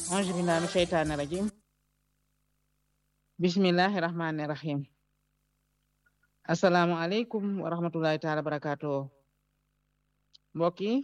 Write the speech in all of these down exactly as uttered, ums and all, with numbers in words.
Auzu billahi mina sheytaani rajim. Bismillahi rahmani rahim. Assalamu alaikum wa rahmatullahi taala barakatuh. Mbokk yi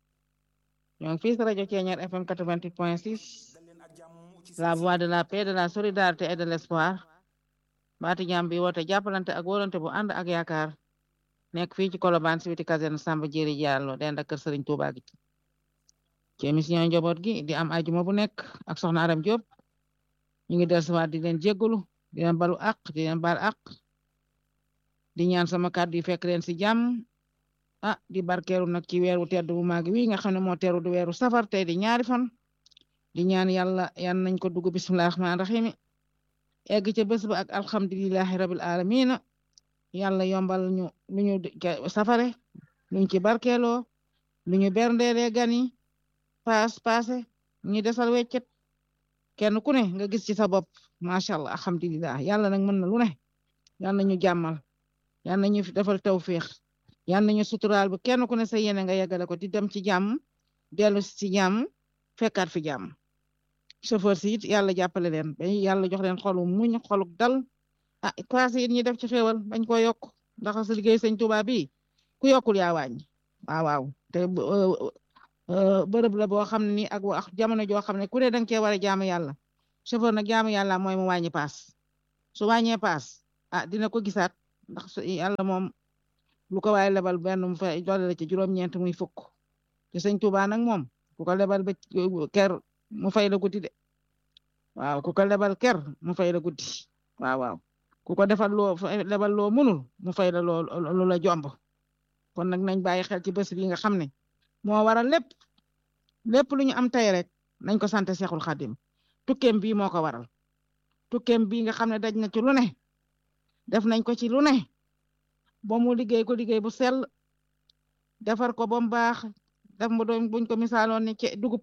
ñoo ngi fii si rajo Thiéniere F M quatre-vingt-huit point six, la voix de la paix, de la solidarité et de l'espoir. baati jàmm bi woote jàppalante ak wóolante bu ànd ak yaakaar, nekk fii ci Colobane si witi caserne Samba Diéry Diallo dend ak kër Serigne Touba gi. ci émission njaboot gi di am ajuma bu nekk ak soxna Aram Diop. ñu ngi dellusiwaat di leen jéggalu di leen balu àq di leen baal àq di ñaan sama kàddu yi fekk leen si jàmm. ah di barkeeru nag ci weeru tedd bu màgg wi nga xam ne moo teeru du weeru safar tey di ñaari fan. di ñaan yàlla yan nañ ko dugg bismillahi rahmaani rahim egg ca bés ba ak alhamdulillahi rabil alamina. yàlla yombal ñu lu ñu safare luñ ci barkeeloo lu ñu berndeelee gan yi paas paase ñu desal weccet kenn ku ne nga gis ci sa bopp macha allah alhamdulillah. yàlla nag mën na lu ne. yàlla nañu jàmmal yàlla nañu defal tawfiix yàlla nañu suturaal bu kenn ku ne sa yéene nga yeggale ko di dem ci jàmm dellu ci jàmm fekkaat fi jàmm. chauffeur si it yàlla jàppale leen ba yàlla jox leen xolu muñ xoluk dal. ah classe yi ñi def ci xéewal bañ ko yokk ndax sa liggéey sëñ Tuubaa bi ku yokkul yaa wàññi. waaw waaw te bërëb la boo xam ne nii ak wax jamono joo xam ne ku ne danga cee war a jaamu yàlla. chauffeur nag jaamu yàlla mooy mu wàññi paas su wàññee paas ah dina ko gisaat ndax yàlla moom lu ko waaye lebal benn mu fay doole la ci juróom-ñeent muy fukk. te sëñ Tuubaa nag moom ku ko lebal ba ker mu fay la guddi de. waaw ku ko lebal ker mu fay la guddi. waaw waaw ku ko defal loo lebal loo mënul mu fay la loo lu la jomb. kon nag nañ bàyyi xel ci bés bi nga xam ne moo waral lépp lépp lu ñu am tey rek nañ ko sant Seexul Xadim. tukkeem bii moo ko waral tukkeem bii nga xam ne daj na ci lu ne def nañ ko ci lu ne ba mu liggéey ko liggéey bu sell defar ko ba mu baax def mu doon buñ ko misaaloon ne ci dugub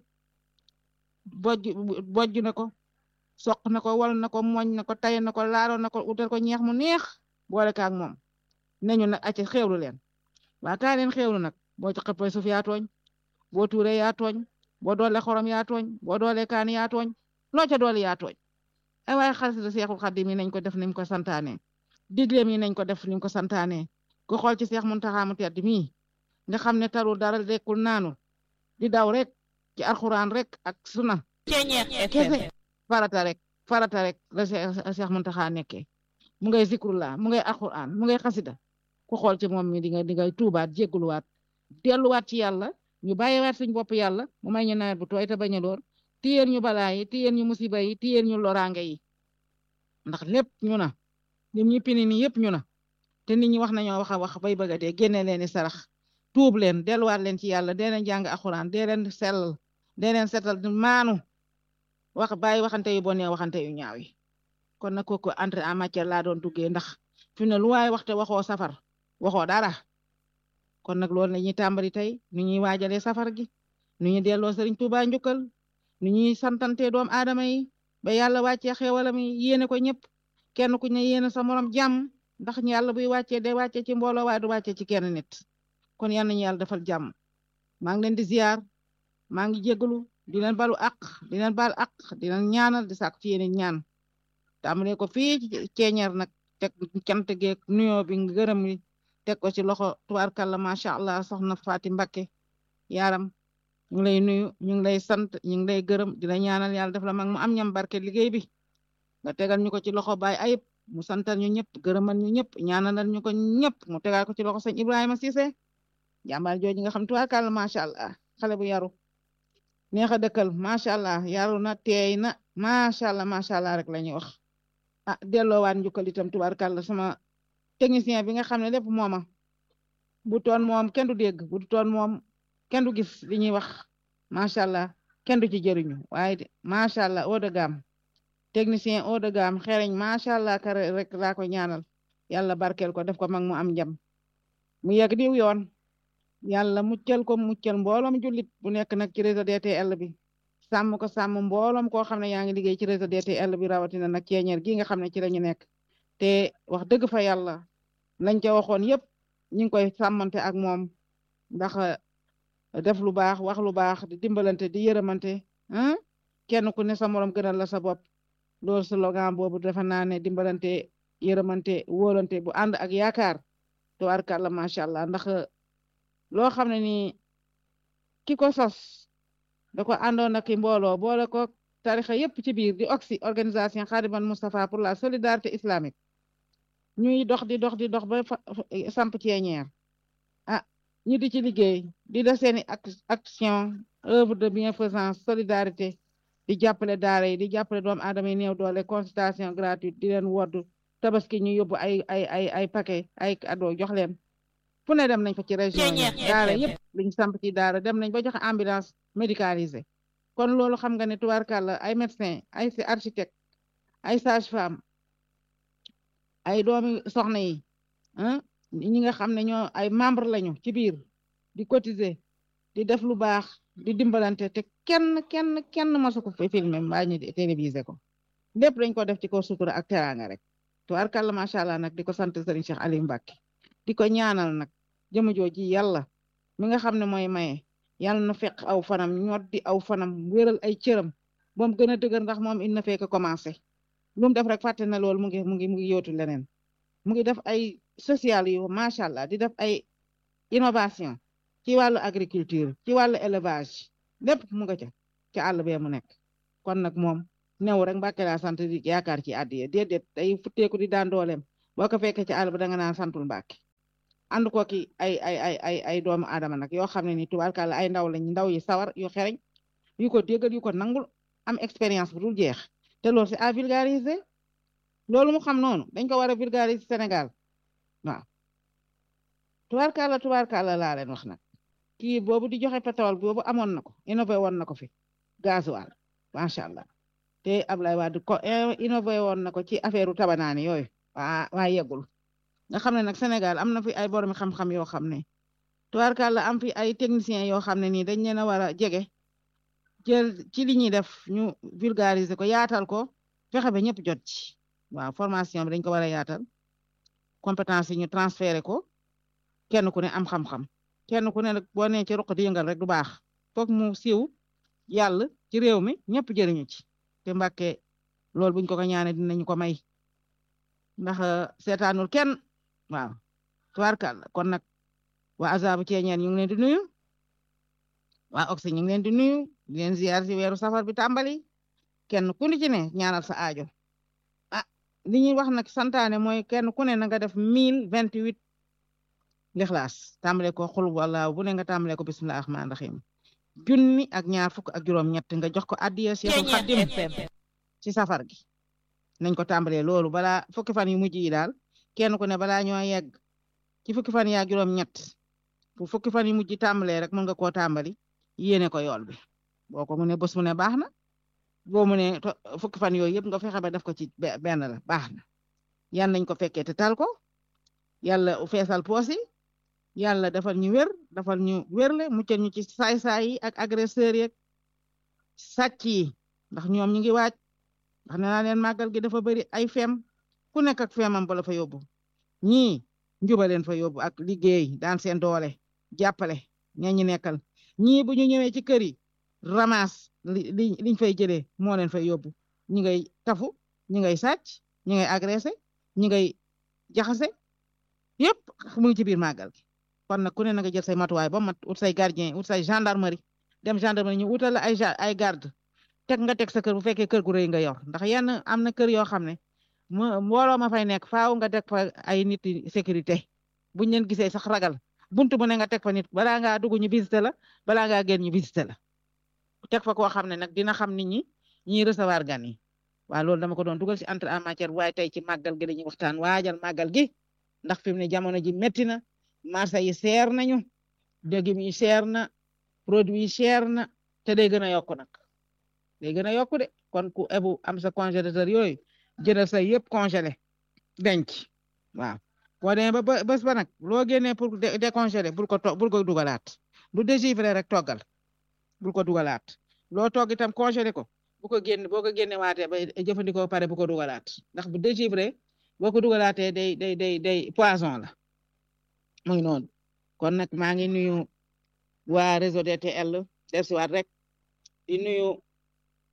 bojj bojj na ko soq na ko wal na ko moñ na ko tay na ko laaloon na ko utal ko ñeex mu neex boole kaak moom neñu nag acca xéewlu leen. waa kaa leen xéewlu nag boo ci xëppee suuf yaa tooñ boo tuuree yaa tooñ boo doole xorom yaa tooñ boo doole kaani yaa tooñ loo ca doole yaa tooñ. ay waaye xasida Seexul Xadim yi nañ ko def ni mu ko santaane digleem yi nañ ko def ni mu ko santaane ku xool ci Seex Muntaxa mu tedd mii nga xam ne tarul dara lekkul naanu di daw rek ci alxuraan rek ak sunna kese farata rek farata rek la Seex Muntaxa nekkee mu ngay zikrullah mu ngay alxuraan mu ngay xasida ku xool ci moom mi di nga di ngay tuubaat jégguluwaat delluwaat ci yàlla ñu bàyyiwaat suñ bopp yàlla mu may ñu nawet bu tooy te bañ a loor tiyeen ñu balaa yi tiyeen ñu musiba yi tiyeen ñu loraange yi ndax lépp ñu na lim ñi pini ni yëpp ñu na te nit ñi wax nañoo wax a wax bay bëgga dee génne leen i sarax tuub leen delluwaat leen ci yàlla dee leen jàng alxuraan dee leen sellal dee leen setal maanu wax bàyyi waxante yu bon waxante yu ñaaw yi. kon nag kooku entrée en matière laa doon duggee ndax fi ne lu waaye waxte waxoo safar waxoo dara. kon nag loolu la ñuy tàmbali tey nu ñuy waajalee safar gi nu ñuy delloo Sëriñ Tuubaa njukkal nu ñuy santante doom aadama yi ba yàlla wàccee xéewalam yi yéene ko ñëpp kenn ku ne yéene sa morom jàmm ndax yàlla buy wàccee day wàccee ci mbooloo waaye du wàccee ci kenn nit. kon yal nañu yàlla defal jàmm maa ngi leen di ziar maa ngi jégalu di leen balu àq di leen baal àq di leen ñaanal di sàkk ci yéen ñaan tàmbalee ko fii ci Thiéniere nag teg cant geeg nuyoo bi gërëm li teg ko ci loxo tubaarkàlla macha allah soxna Faati Mbakke yaaram ñu ngi lay nuyu ñu ngi lay sant ñu ngi lay gërëm di la ñaanal yàlla def la mag mu am ñam barke liggéey bi nga tegal ñu ko ci loxo Baay Ayib mu santal ñu ñëpp gërëmal ñu ñëpp ñaanalal ñu ko ñëpp mu tegal ko ci loxo sëñ Ibrahima Cissé jàmbaar jooju nga xam tubaarkàlla macha allah xale bu yaru neex a dëkkal macha allah yaru na teey na macha allah macha allah rek la ñuy wax. ah delloowaat njukkal itam tubaarkàlla sama technicien bi nga xam ne lépp mooma bu toon moom kenn du dégg bu toon moom kenn du gis li ñuy wax macha allah kenn du ci jëriñu waaye macha allah haut de gamme technicien haut de gamme xereñ macha allah kare rek laa ko ñaanal yàlla barkeel ko def ko mag mu am njam mu yegg diw yoon yàlla muccal ko muccal mbooloom jullit bu nekk nag ci réseau D T L bi sàmm ko sàmm mbooloom koo xam ne yaa ngi liggéey ci réseau D T L bi rawatina nag Thiéniere gi nga xam ne ci la ñu nekk te wax dëgg fa yàlla lañ ca waxoon yëpp ñu ngi koy sàmmante ak moom ndax def lu baax wax lu baax di dimbalante di yërëmante ah kenn ku ne sa morom gënal la sa bopp loolu slogan boobu defe naa ne dimbalante yërëmante wóolante bu ànd ak yaakaar tubaarkàlla macha allah ndax loo xam ne nii ki ko sos da ko àndoon ak i mbooloo boole ko tarixa yépp ci biir di oxy organisation Khadimal Moustapha pour la solidarité islamique ñuy dox di dox di dox ba samp ceeñeer ah ñu di ci liggéey di def seeni action œuvre de bienfaisance solidarité di jàppale daara yi di jàppale doomu aadama yi néew doole consultation gratuite di leen wodd tabaski ñu yóbbu ay ay ay ay paquet ay cadeau jox leen fu ne dem nañ fa ci région yi daara yëpp liñ samp ci daara dem nañ ba joxe ambulance médicalisée kon loolu xam nga ne tubaarkàlla ay médecin ay si architecte ay sage-femme ay doomi soxna yi ah ñi nga xam ne ñoo ay membre lañu ci biir di cotiser di def lu baax di dimbalante te kenn kenn kenn masu ko fi filmé mbaa ñu télévisé ko lépp dañ ko def ci ko sutura ak teraanga rek tubaarkàlla macha allah nag di ko sant Serigne Cheikh Aliou Mbacké di ko ñaanal nag jëmu jooji yàlla mi nga xam ne mooy maye yàlla na fekk aw fanam ñot di aw fanam wéral ay cëram ba mu gën a dëgër ndax moom il na fekk commencé lu mu def rek fàtte na loolu mu ngi mu ngi mu ngi yóotu leneen mu ngi def ay social yu macha allah di def ay innovation ci wàllu agriculture ci wàllu élevage lépp mu nga ca ci àll bee mu nekk kon nag moom new rek Mbàkke laa sant di yaakaar ci àddiya déedéet day futteeku di daan dooleem boo ko fekkee ci àll ba da nga naan santul Mbàkke ànd ko ki ay ay ay ay ay doomu aadama nag yoo xam ne ni tubaarkàlla ay ndaw lañ ndaw yi sawar yu xereñ yu ko déggal yu ko nangul am expérience bu dul jeex te loolu c'est à vulgariser loolu mu xam noonu dañ ko war a vulgariser Sénégal waaw tubaarkàlla tubaarkàlla laa leen wax nag kii boobu di joxe pétrole boobu amoon na ko innové woon na ko fi gasoil macha allah te Ablaye Wade ko innové woon na ko ci affaire u tabanaani yooyu waa waa yeggul nga xam ne nag Sénégal am na fi ay borom xam-xam yoo xam ne tubaarkàlla am fi ay techniciens yoo xam ne nii dañ leen a war a jege jël ci li ñuy def ñu vulgariser ko yaatal ko fexe ba ñëpp jot ci waaw formation bi dañ ko war a yaatal compétence yi ñu transféré ko kenn ku ne am xam-xam kenn ku ne nag boo nee ci ruq di yëngal rek du baax foog mu siiw yàlla ci réew mi ñëpp jëriñu ci te Mbàkke loolu buñ ko ko ñaane dinañu ko may ndax seetaanul kenn waaw tubaarkàlla kon nag waa azabu ceeñeen ñu ngi leen di nuyu waa oxy ñu ngi leen di nuyu di leen ziar ci weeru safar bi tàmbali kenn ku ni ci ne ñaanal sa aajo ah li ñuy wax nag santaane mooy kenn ku ne na nga def mille vingt huit lixlaas tàmbale ko xul wala bu ne nga tàmbale ko bismillah rahmaan rahim junni ak ñaar fukk ak juróom ñett nga jox ko addiya Seexul Xaddim ci safar gi nañ ko tàmbalee loolu balaa fukki fan yu mujj yi daal kenn ku ne balaa ñoo yegg ci fukki fan yaa juróom ñett fu fukki fan yu mujj tàmbalee rek mën nga koo tàmbali yéene ko yool bi boo ko mu ne bés mu ne baax na boo mu ne fukki fan yooyu yëpp nga fexe ba def ko ci benn la baax na yan nañ ko fekkee te tal ko yàlla feesal poos yi yàlla defal ñu wér defal ñu wérle muccal ñu ci saay-saay yi ak agresseurs yeeg sàcc yi ndax ñoom ñu ngi waaj ndax nee naa leen màggal gi dafa bëri ay fem ku nekk ak femam ba la fa yóbbu ñii njubaleen fa yóbbu ak liggéey daan seen doole jàppale ña ñu nekkal ñii bu ñu ñëwee ci kër yi ramas li liñ fay jëlee moo leen fay yóbbu ñi ngay tafu ñi ngay sàcc ñi ngay agressé ñi ngay jaxase yëpp mu ngi ci biir màggal gi kon nag ku ne na nga jël say matuwaay ba mat ut say gardien ut say gendarmerie dem gendarmerie ñu utal la ay ay garde teg nga teg sa kër bu fekkee kër gu rëy nga yor ndax yenn am na kër yoo xam ne mbooloo ma fay nekk faaw nga teg fa ay nit sécurité buñ leen gisee sax ragal buntu bu ne nga teg fa nit balaa ngaa dugg ñu visité la balaa ngaa génn ñu visité la teg fa koo xam ne nag dina xam nit ñi ñiy recevoir gan yi waaw loolu dama ko doon dugal ci entrée en matière waaye tey ci màggal gi dañuy waxtaan waajal màggal gi ndax fi mu ne jamono ji métti na marché yi seer nañu dëgg mi seer na produit yi seer na te day gën a yokku nag day gën a yokku de kon ku ebu am sa congélateur yooyu jëndal sa yëpp congelé denc waaw boo demee ba bés ba nag loo génnee pour décongelé bul ko to bul ko dugalaat lu dégivrer rek toggal bul ko dugalaat loo togg itam congelé ko bu ko génn boo ko génne waatee ba jëfandikoo pare bu ko dugalaat ndax bu dégivrer boo ko dugalaatee day day day day poison la muy noonu kon nag maa ngi nuyu waa réseau D T L def si waat rek di nuyu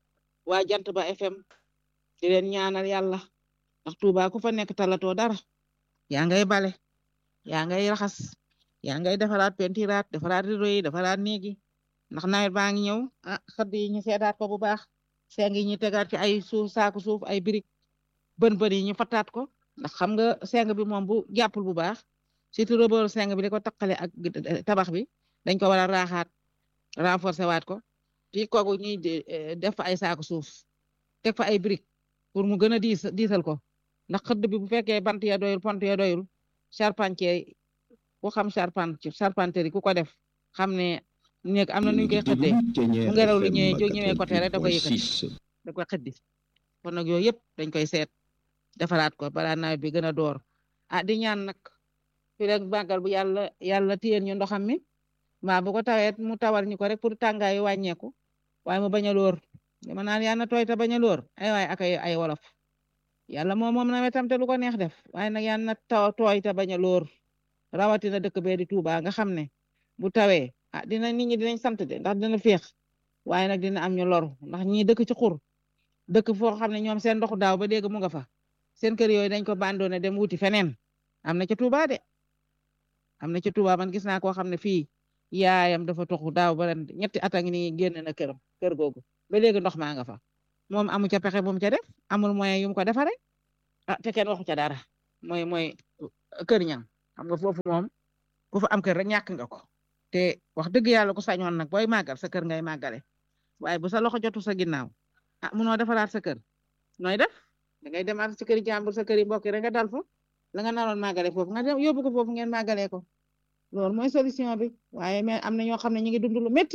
waa jant ba F M di leen ñaanal yàlla ndax Touba ku fa nekk talatoo dara yaa ngay bale yaa ngay raxas yaa ngay defaraat pentiraat defaraat rido yi defaraat néegi ndax nawet baa ngi ñëw ah xëdd yi ñu seetaat ko bu baax seng yi ñu tegaat ci ay suuf saaku suuf ay birig bën bën yi ñu fataat ko ndax xam nga seng bi moom bu jàppul bu baax surtout rebord seng bi di ko taqale ak tabax bi dañ ko war a raaxaat renforcer waat ko ci kooku ñuy def fa ay saaku suuf teg fa ay birig pour mu gën a diis diisal ko ndax xëdd bi bu fekkee bant ya doyul pont ya doyul charpentier ku xam charpente charpenterie ku ko def xam ne nekk am na nuñ koy xëddee bu ngelaw li ñëwee jóg ñëwee côté rek da koy yëkkati da koy xëddi kon nag yooyu yëpp dañ koy seet defaraat ko balaa nawet bi gën a door ah di ñaan nag fi rek màggal bu yàlla yàlla téyel ñu ndoxam mi maa bu ko tawee mu tawal ñu ko rek pour tàngaay wàññeeku waaye mu bañ a lóor dama naan yàlla na tooy te bañ a lóor ay waay ak ay ay wolof yàlla moom moom nawetam te lu ko neex def waaye nag yàlla na taw tooy te bañ a lóor rawatina dëkk bee di Touba nga xam ne bu tawee ah dina nit ñi dinañ sant de ndax dina féex waaye nag dina am ñu loru ndax ñii dëkk ci xur dëkk foo xam ne ñoom seen ndoxu daaw ba léegi mu nga fa seen kër yooyu dañ ko bandoone dem wuti feneen am na ca Touba de am na ca Touba man gis naa koo xam ne fii yaayam dafa toxu daaw ba ren ñetti at a ngi nii génn na këram kër googu ba léegi ndox maa nga fa moom amu ca pexe bu mu ca def amul moyen yu mu ko defaree ah te kenn waxu ca dara mooy mooy kër ñang xam nga foofu moom ku fa am kër rek ñàkk nga ko te wax dëgg yàlla ku sañoon nag booy màggal sa kër ngay màggale waaye bu sa loxo jotu sa ginnaaw ah munoo defaraat sa kër nooy def da ngay demaat ci këri jàmbur sa këri mbokk rek nga dal fa la nga naroon màggale foofu nga dem yóbbu ko foofu ngeen màggalee ko loolu mooy solution bi waaye mais am na ñoo xam ne ñu ngi dund lu métti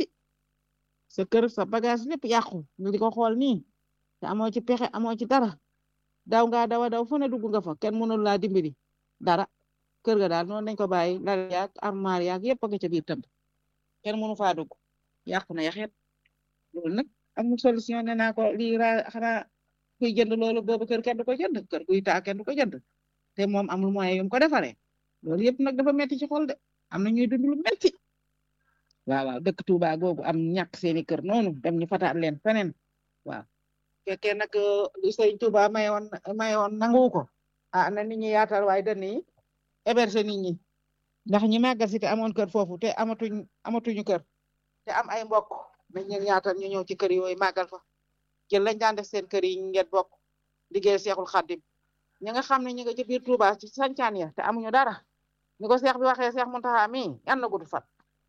sa kër sa bagage lépp yàqu ñu di ko xool nii te amoo ci pexe amoo ci dara daw ngaa dawa daw fu ne dugg nga fa kenn mënul laa dimbali dara kër ga daal noonu dañ ko bàyyi lal yaag armoire yaag yëpp a nga ca biir tëmb kenn mënu faa dugg yàqu na yaxeet loolu nag amul solution nee naa ko lii ra xanaa kuy jënd loolu boobu kër kenn du ko jënd kër kuy taa kenn du ko jënd te moom amul moyen yu mu ko defaree loolu yëpp nag dafa metti ci xol de am na ñuy dund lu metti waaw waaw dëkk Touba googu am ñàkk seeni kër noonu dem ñu fataat leen feneen waaw fekkee nag li sëñ Touba mayoon mayoon nangu ko ah na nit ñi yaatal waaye dañ ni héberger nit ñi ndax ñi màggal si te amoon kër foofu te amatuñ amatuñu kër te am ay mbokk nañ leen yaatal ñu ñëw ci kër yooyu màggal fa jël lañ daan def seen kër yi ngeen bokk liggéey Seexul Xaddim ñi nga xam ne ñi nga ci biir Touba ci sancaan ya te amuñu dara ni ko seex bi waxee Seex Muntaxa mi yan na gudd fan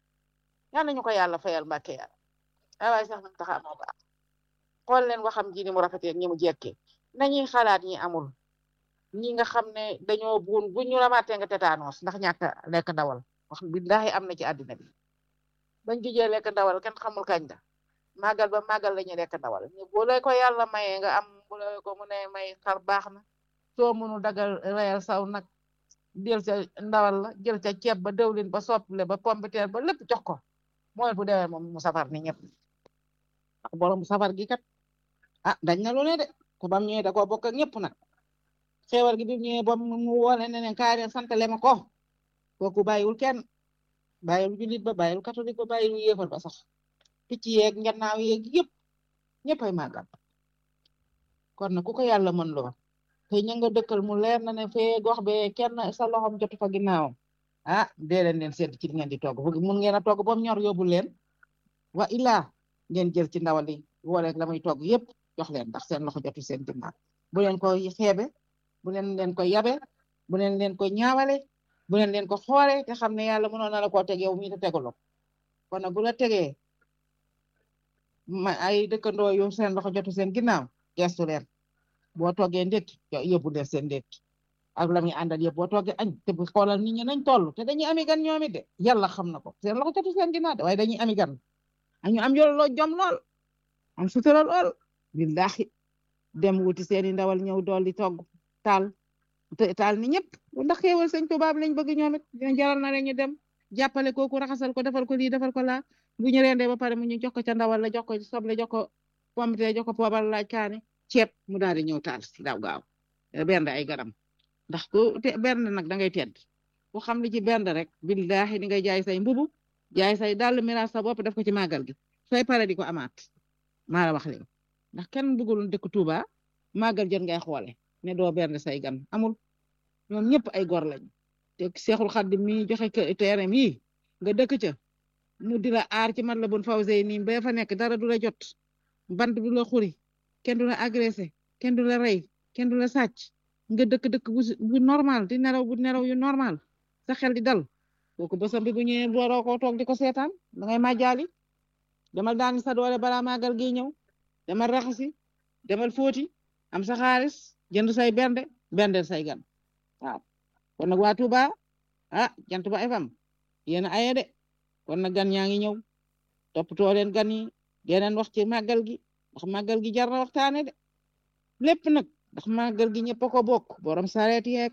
yan nañu ko yàlla fayal Mbàkke yàlla ay waay Seex Muntaxa moo baax xool leen waxam ji ni mu rafetee ñi mu jekkee nañuy xalaat ñi amul ñi nga xam ne dañoo buun bu ñu ramaatee nga tétanos ndax ñàkk lekk ndawal wax billaahi am na ci àddina bi bañ jujee lekk ndawal kenn xamul kañ da màggal ba màggal la ñuy lekk ndawal bu lay ko yàlla mayee nga am bu lay ko mu ne may xar baax na soo mënu dagal reyal saw nag jël ca ndawal la jël ca ceeb ba dëwlin ba soble ba pompiteer ba lépp jox ko mooy bu demee moom mu safar ni ñëpp borom safar gi kat ah dañ na lu ne de ko bam ñëwee da koo bokk ak ñëpp nag xewal gi bi ñëwee ba mu woole ne ne kaare santale ma ko kooku bàyyiwul kenn bàyyiwul jullit ba bàyyiwul catholique ba bàyyiwul yéefar ba sax picc yeeg njannaaw yeeg yëpp ñëpp ay màggal kon na ku ko yàlla mën loo te ña nga dëkkal mu leer na ne fee gox be kenn sa loxom jotu fa ginnaawam ah dee leen leen seet ci li ngeen di togg fu mun ngeen a togg ba mu ñor yóbbu leen wa illaa ngeen jël ci ndawal li wooleeg la muy togg yëpp jox leen ndax seen loxo jotu seen ginnaaw bu leen ko xeebe bu leen leen ko yabe bu leen leen ko ñaawale bu leen leen ko xoole te xam ne yàlla mënoon na la koo teg yow mii te teguloo kon nag bu la tegee ma ay dëkkandoo yu seen loxo jotu seen ginnaaw gestu leen boo toggee ndékki yóbbu leen seen ndékki ak la muy àndal yëpp boo toggee añ te bu xoolal nit ñi nañ toll te dañuy ami gan ñoom it de yàlla xam na ko seen loxo jotu seen ginnaaw de waaye dañuy ami gan ñu am yoon loo jom lool am sutura lool billahi dem wuti seeni ndawal ñëw dool di togg taal taal ni ñëpp ndax xéewal sëñ tubaab lañ bëgg ñoom it dina jaral na leen ñu dem jàppale kooku raxasal ko defal ko lii defal ko laa bu ñu rendee ba pare mu ñu jox ko ca ndawal la jox ko soble jox ko pomme de terre jox ko poobar laaj kaani ceeb mu daal di ñëw taal si daw gaaw benn ay garam ndax ku te benn nag da ngay tedd ku xam li ci benn rek billahi di ngay jaay say mbubu jaay say dàll miraas sa bopp def ko ci màggal gi sooy pare di ko amaat maa la wax leen ndax kenn bëggul dëkk Touba màggal jot ngay xoole ne doo bernde say gan amul ñoom ñëpp ay gor lañ te Seexul Xaddim mi joxe teeram yi nga dëkk ca mu di la aar ci Matlabul Fawzayni ba fa nekk dara du la jot bant du la xuri kenn du la agressé kenn du la rey kenn du la sàcc nga dëkk dëkk bu bu normal di nelaw bu nelaw yu normal sa xel di dal kooku bësam bi bu ñëwee waroo koo toog di ko seetaan da ngay màjjaali demal daani sa doole balaa màggal gi ñëw demal raxasi demal fóoti am sa xaalis jënd say bernde bendel say gan waaw kon nag waa Touba ah jant ba F M yéen a aye de kon nag gan yaa ngi ñëw toppatoo leen gan yi yeneen wax ci màggal gi ndax màggal gi jar na waxtaane de lépp nag ndax màggal gi ñëpp a ko bokk borom sareet yeeg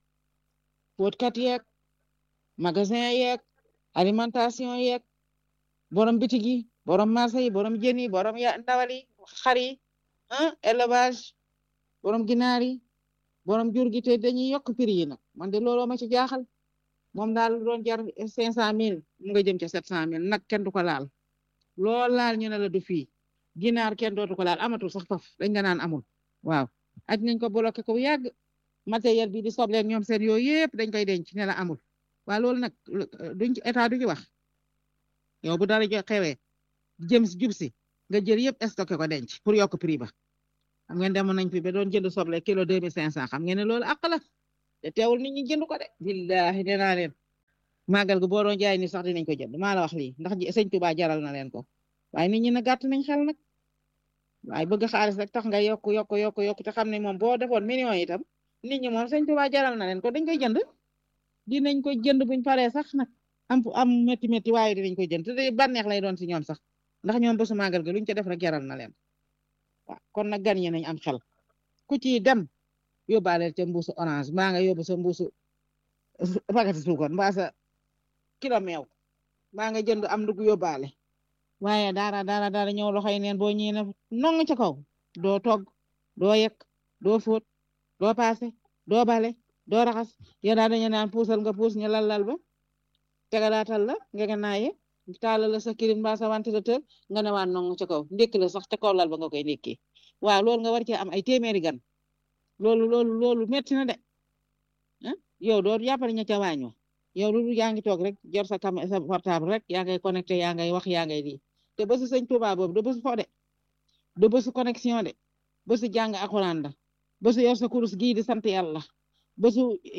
fóotkat yeeg magasin yeeg alimentation yeeg borom bitig yi borom marché yi borom jën yi borom ya ndawal yi xar yi ah élevage borom ginaar yi borom jur gi te dañuy yokk prix yi nag man de looloo ma ci jaaxal moom daal doon jar cinq cent mille mu nga jëm ca sept cent mille nag kenn du ko laal lool laal ñu ne la du fii ginaar kenn dootu ko laal amatul sax faf dañ nga naan amul waaw aj nañ ko bloqué ko bu yàgg matériel bi di sobleeg ñoom seen yooyu yëpp dañ koy denc ne la amul waaw loolu nag duñ ci état du ci wax yow bu dara jo xewee jëm si jub si nga jël yëpp stocké ko denc pour yokk prix ba xam ngeen demoon nañ fi ba doon jënd soble kilo deux mille cinq cent xam ngeen ne loolu àq la te teewul nit ñi jënd ko de billahi nee naa leen màggal gu boo doon jaay ni sax dinañ ko jënd maa la wax lii ndax sëñ Tuubaa jaral na leen ko waaye nit ñi na gàtt nañ xel nag waaye bëgg xaalis rek tax nga yokk yokk yokk yokk te xam ne moom boo defoon millions itam nit ñi moom sëñ Tuubaa jaral na leen ko dañ koy jënd dinañ ko jënd buñ paree sax nag am am métti métti waaye dinañ koy jënd te bànneex lay doon si ñoom sax ndax ñoom bésu màggal gi luñ ca def rek jaral na leen waaw kon nag gan ñi nañ am xel ku ci dem yóbbaaleel ca mbuusu orange mbaa nga yóbbu sa mbuusu pakati suukar mbaa sa kilo meew mbaa nga jënd am dugg yóbbaale waaye dara dara dara ñëw loxoy neen boo ñëwee ne nong ca kaw doo togg doo yekk doo fóot doo paase doo bale doo raxas yéen daal dañu naan puusal nga puus ñu lal lal ba tegalaatal la nga naaye taala la sa kirim mbaa sa ventilateur nga ne waa nong ca kaw ndékki la sax ca kaw lal ba nga koy ndékkee waaw loolu nga war cee am ay téeméeri gan loolu loolu loolu metti na de ah yow doo yàppale ña ca waañoo yow lu yaa ngi toog rek jor sa cam sa portable rek yaa ngay connecté yaa ngay wax yaa ngay di te bésu sëñ Tuubaa boobu du bésu fo de du bésu connexion de bésu jàng alxuraan la bésu yor sa kurus gii di sant yàlla bésu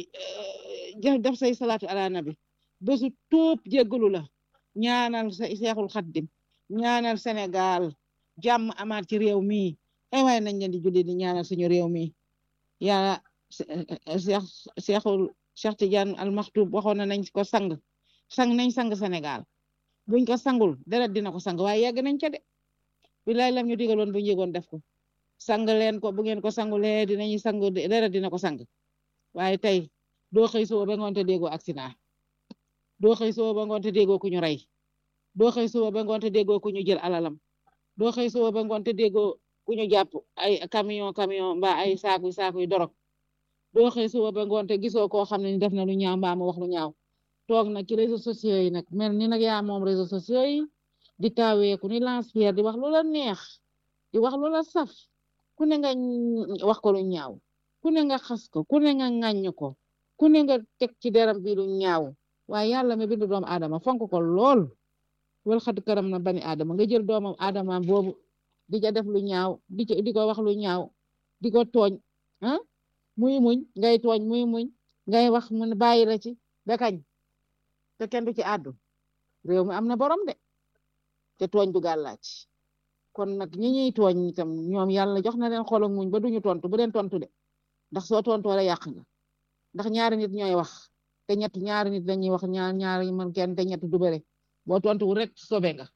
def say salaatu ala nabi bésu tuub jéggalu la ñaanal sa Seexul Xaddim ñaanal Sénégal jàmm amaat ci réew mi ay waay nañ leen di julli di ñaanal suñu réew mi yaa Seex Seexul Cheikh Tidiane Al Maktoum waxoon na nañ ko sang sang nañ sang Sénégal buñ ko sangul deret dina ko sang waaye yegg nañ ca de bilaay lam ñu digaloon bu ñu yëgoon def ko sang leen ko bu ngeen ko sangulee dinañu sang deret dina ko sang waaye tey doo xëy suba ba ngoon te déggoo accident doo xëy suba ba ngoon te déggoo ku ñu rey doo xëy suba ba ngoon te déggoo ku ñu jël alalam doo xëy suba ba ngoon te déggoo ku ñu jàpp ay camion camion mbaa ay saaku saaku yu dorog doo xëy suba ba ngoon te gisoo koo xam ne def na lu ñaaw mbaa mu wax lu ñaaw toog nag ci réseaux sociaux yi nag mel ni nag yaa moom réseaux sociaux yi di taaweeku ni lance-pierre di wax lu la neex di wax lu la saf ku ne nga wax ko lu ñaaw ku ne nga xas ko ku ne nga ŋàññ ko ku ne nga teg ci deram bi lu ñaaw waaye yàlla mi bindu doomu aadama fonk ko lool wal xad karam na bani aadama nga jël doomam aadama boobu di ca def lu ñaaw di di ko wax lu ñaaw di ko tooñ ah muy muñ ngay tooñ muy muñ ngay wax mun bàyyi la ci ba kañ te kenn du ci àddu réew mi am na borom de te tooñ du gàllaaj kon nag ñi ñuy tooñ itam ñoom yàlla jox na leen xol ak muñ ba duñu tontu bu leen tontu de ndax soo tontoo la yàq nga ndax ñaari nit ñooy wax te ñett ñaari nit lañuy wax ñaar ñaari man kenn te ñett du bëre boo tontuwul rek sobe nga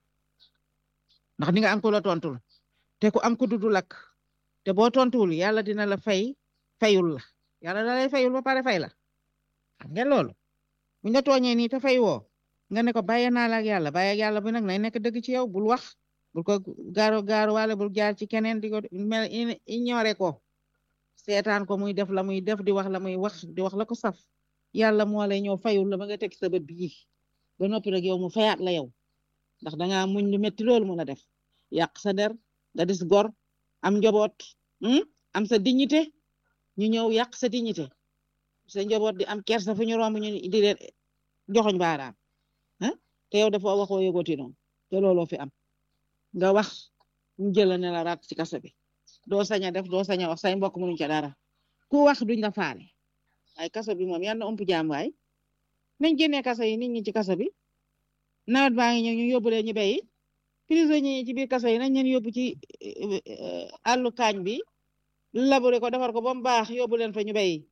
ndax di nga am ku la tontul te ku am ku dudu lakk te boo tontuwul yàlla dina la fay fayul la yàlla da lay fayul ba pare fay la xam ngeen loolu buñ la tooñee nii te fay woo nga ne ko bàyyi naa la ak yàlla bàyyi ak yàlla bi nag nay nekk dëgg ci yow bul wax bul ko gaaro gaaro wala bul jaar ci keneen di ko mel ignoré ko seetaan ko muy def la muy def di wax la muy wax di wax la ko saf yàlla moo lay ñëw fayul la ba nga teg sa bët bii ba noppi rek yow mu fayaat la yow ndax dangaa muñ lu metti loolu mun a def yàq sa der nga dis gor am njaboot am sa dignité ñu ñëw yàq sa dignité sa njaboot di am kersa fu ñu romb ñu di leen joxoñ baaraam ah te yow dafa waxoo yëgooti noonu te looloo fi am nga wax ñu jël ne la raat ci kaso bi doo sañ a def doo sañ a wax say mbokk mënuñ ca dara ku wax duñ la faale waaye kaso bi moom yal na ëmp jaam waay nañ génnee kaso yi nit ñi ci kaso bi nawet baa ngi ñëw ñu yóbbu leen ñu béyi prisonniers yi ci biir kaso yi nañ leen yóbbu ci àllu kaañ bi labouré ko defar ko ba mu baax yóbbu leen fa ñu béyi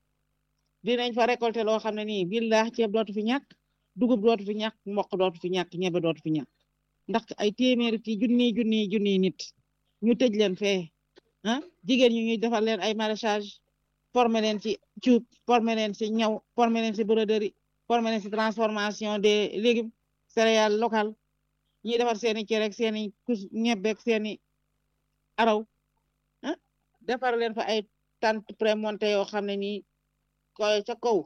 dinañ fa récolter loo xam ne nii billah ceeb dootu fi ñàkk dugub dootu fi ñàkk mboq dootu fi ñàkk ñebe dootu fi ñàkk ndax ay téeméeri ci junniy junniy junniy nit ñu tëj leen fee ah jigéen ñu ñuy defal leen ay maraîchage formé leen ci cuub formé leen ci ñaw formé leen ci broderie formé leen ci transformation des légumes céréales locales ñuy defar seeni cere ak seeni kus ñebeek seeni araw ah defar leen fa ay tente prémonté yoo xam ne nii ko ca kaw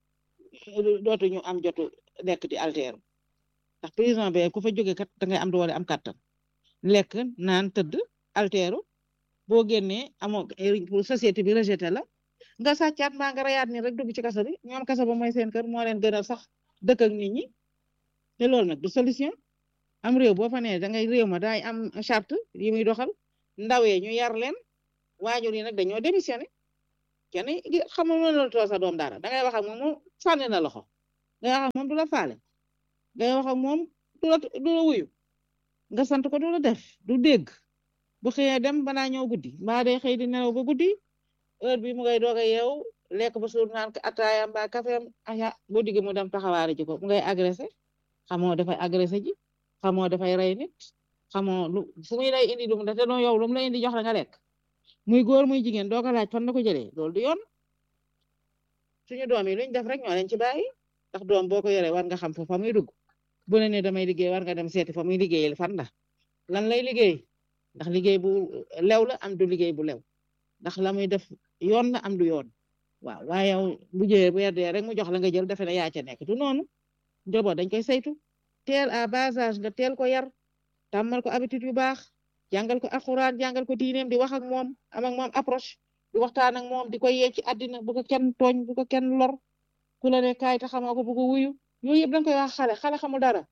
dootuñu am jotu lekk di alteeru ndax prison be ku fa jóge kat da ngay am doole am kàttan lekk naan tëdd alteeru boo génnee amoo pour société bi rejeté la nga sàccaat mbaa nga rayaat ni rek dugg ci kaso bi ñoom kaso ba mooy seen kër moo leen gënal sax dëkk ak nit ñi te loolu nag du solution am réew boo fa nee da ngay réew ma daay am charte yi muy doxal ndawee ñu yar leen waajur yi nag dañoo démissionné kenn xamul mënul too sa doom dara da ngay wax ak moom moom sànni na loxo ngay wax ak moom du la faale ngay wax ak moom du la du la wuyu nga sant ko du la def du dégg bu xëyee dem banaa ñëw guddi mbaa day xëy di nelaw ba guddi heure bi mu ngay doog a yeew lekk ba suur naan ataaya mbaa kafeem aya boo digg mu dem taxawaari ji ko mu ngay agressé xamoo dafay agressé ji xamoo dafay rey nit xamoo lu fu muy lay indi lu mu def te noo yow lu mu lay indi jox la nga lekk muy góor muy jigéen doo ko laaj fan la ko jëlee loolu du yoon suñu doom yi luñ def rek ñoo leen ci bàyyi ndax doom boo ko yoree war nga xam fa fa muy dugg bu ne ne damay liggéey war nga dem seeti fa muy liggéeyal fan la lan lay liggéey ndax liggéey bu lew la am du liggéey bu lew ndax la muy def yoon la am du yoon waaw waaye yow bu jëyee bu yeddee rek mu jox la nga jël defe ne yaa ca nekk du noonu njaboot dañ koy saytu teel à bas âge nga teel ko yar tàmmal ko habitude yu baax jàngal ko alxuraan jàngal ko diineem di wax ak moom am ak moom approche di waxtaan ak moom di koy yee ci àddina bu ko kenn tooñ bu ko kenn lor ku la ne kaay te xamoo ko bu ko wuyu yooyu yëpp da nga koy wax xale xale xamul dara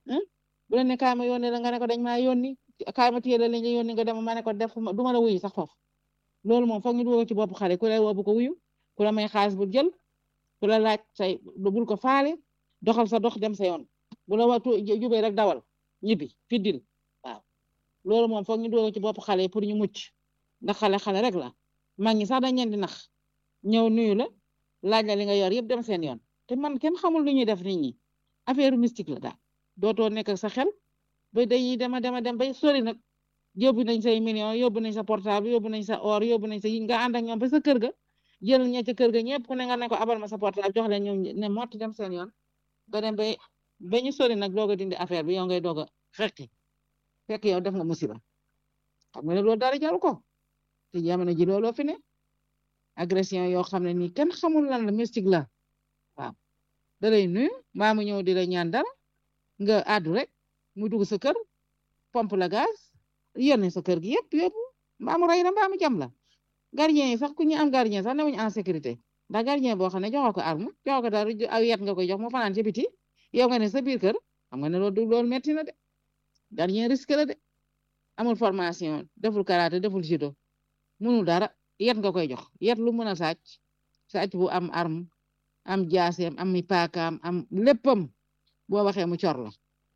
bu la ne kaay ma yónnee la nga ne ko dañ maa yónni kaay ma téye la la nga yónni nga dem ma ne ko def du ma la wuyu sax foofu loolu moom foog ñu dugal ci bopp xale ku lay woo bu ko wuyu ku la may xaalis bu jël ku la laaj say bul ko faale doxal sa dox dem sa yoon bu la waxtu jubee rek dawal ñibbi fiddil waaw loolu moom foog ñu dugal ci bopp xale pour ñu mucc ndax xale xale rek la mag ñi sax dañ leen di nax ñëw nuyu la laaj la li nga yor yëpp dem seen yoon te man kenn xamul lu ñuy def nit ñi affaire mystique la daal dootoo nekk ak sa xel ba dañuy dema dema dem bay sori nag yóbbu nañ say millions yóbbu nañ sa portable yóbbu nañ sa or yóbbu nañ sa yi nga ànd ak ñoom ba sa kër ga jël ña ca kër ga ñëpp ku ne nga ne ko abal ma sa portable jox leen ñoom ne mott dem seen yoon nga dem ba ba ñu sori nag doog a dindi affaire bi yow ngay doog a xeqi fekk yow def nga musiba xam nga ne loolu dara jaru ko te jamono ji looloo fi ne agression yoo xam ne nii kenn xamul lan la mystique la waaw da lay nuyu mbaa mu ñëw di la ñaan dara nga àddu rek mu dugg sa kër pompe la gaz yónnee sa kër gi yëpp yóbbu mbaa mu rey la mbaa mu jam la gardien yi sax ku ñu am gardien sax newuñu en sécurité ndax gardien boo xam ne joxoo ko arme joxoo ko dara aw yet nga koy jox mu fanaan ci biti yow nga ne sa biir kër xam nga ne loolu du loolu metti na de gardien risque la de amul formation deful karaté deful judo munul dara yet nga koy jox yet lu mën a sàcc sàcc bu am arme am jaaseem am mi paakaam am léppam boo waxee mu cor la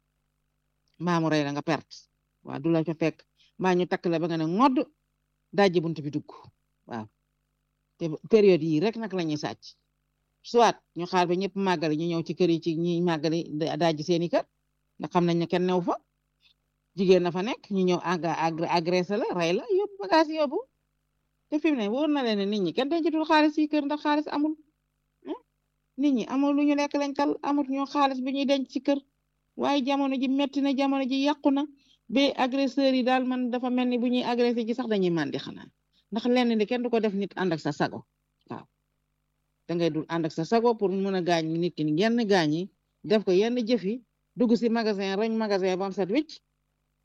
mbaa mu rey la nga perte waaw du la fa fekk mbaa ñu takk la ba nga ne ngodd dajji bunt bi dugg waaw te période yi rek nag la ñuy sàcc soit ñu xaar ba ñëpp màggali ñu ñëw ci kër yi ci ñi màggali dajji seeni kër ndax xam nañ ne kenn new fa jigéen na fa nekk ñu ñëw agressé la rey la yóbbu bagage yóbbu te fi mu ne wóor na leen ne nit ñi kenn dencatul xaalis yi kër ndax xaalis amul nit ñi amul lu ñu lekk lañ tal amul ñoo xaalis bi ñuy denc ci kër waaye jamono ji metti na jamono ji yàqu na ba agresseurs yi daal man dafa mel ni bu ñuy agressé ji sax dañuy màndi xanaa ndax lenn li kenn du ko def nit ànd ak sa sago waaw da ngay dul ànd ak sa sago pour mën a gaañ nit ki yenn gaañ yi def ko yenn jëf yi dugg si magasin rañ magasin ba am set wicc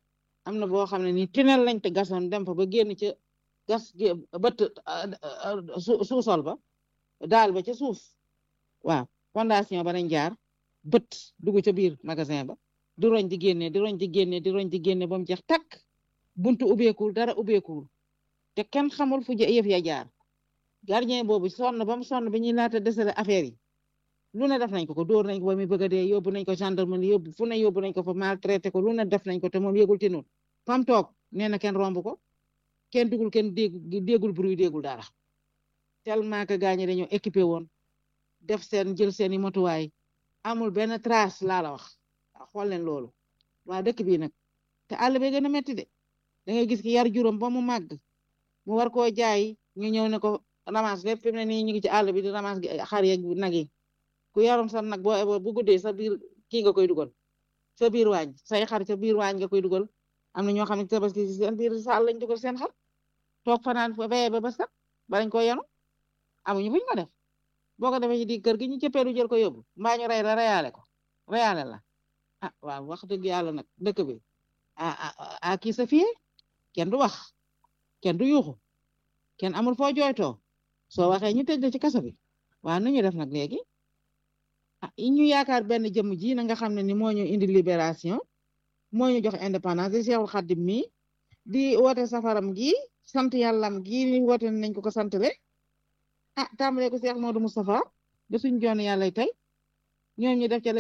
am na boo xam ne ni tunnel lañ te gasoon dem fa ba génn ca gas gi bët suusol ba daal ba ca suuf waaw fondation ba lañ jaar bët dugg ca biir magasin ba di roñ di génne di roñ di génne di roñ di génne ba mu jeex takk buntu ubbeekul dara ubbeekul te kenn xamul fu yëf ya jaar gardien boobu sonn ba mu sonn ba ñuy laata desale affaire yi lu ne def nañ ko ko dóor nañ ko ba muy bëgg a dee yóbbu nañ ko gendarmerie yóbbu fu ne yóbbu nañ ko fa maltraité ko lu ne def nañ ko te moom yëgul tinul fam toog nee na kenn romb ko kenn dugul kenn dégg déggul bruit déggul dara tellement que gaañi dañoo équipé woon def seen jël seeni motuwaay amul benn trace laa la wax waaw xool leen loolu waa dëkk bii nag te àll bi gën a métti de da ngay gis ki yar juróom ba mu màgg mu war koo jaay ñu ñëw ne ko ramas lépp fi mu ne nii ñu ngi ci àll bi di ramas xar yeeg nag yi ku yaroon sa nag boo ebo bu guddee sa biir kii nga koy dugal sa biir waañ say xar sa biir waañ nga koy dugal am na ñoo xam ne tabaski si seen biir saal lañ dugal seen xar toog fanaan fa beye ba ba sax balañ ko yenu amuñu buñ ko def boo ko defee ci di kër gi ñu cëppeelu jël ko yóbbu mbaa ñu rey la reyaale ko reyaale la ah waaw wax dëgg yàlla nag dëkk bi ah ah kii sa fii kenn du wax kenn du yuuxu kenn amul foo jooytoo soo waxee ñu tëj la ci kaso bi waaw nu ñu def nag léegi ah ñu yaakaar benn jëmm ji na nga xam ne ni moo ñu indi libération moo ñu jox indépendance di Seexul Xaddim mi di woote safaram gi sant yàllam gi ni woote nañ ko ko sant le ah tàmbalee ko Seex Moodu Moustapha ba suñ joon yàlla tey ñoom ñu def ca